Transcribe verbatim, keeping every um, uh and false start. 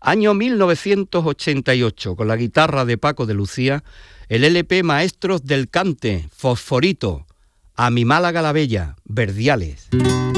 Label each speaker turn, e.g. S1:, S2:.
S1: Año mil novecientos ochenta y ocho, con la guitarra de Paco de Lucía, el L P Maestros del Cante, Fosforito, A mi Málaga la Bella, Verdiales.